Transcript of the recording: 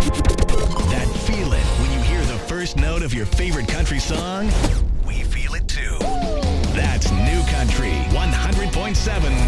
That feeling when you hear the first note of your favorite country song? We feel it too. That's New Country 100.7